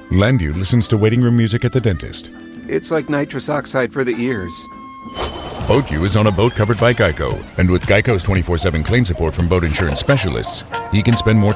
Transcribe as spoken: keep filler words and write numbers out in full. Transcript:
Landu listens to waiting room music at the dentist. It's like nitrous oxide for the ears. BoatU is on a boat covered by Geico. And with Geico's twenty-four seven claim support from boat insurance specialists, he can spend more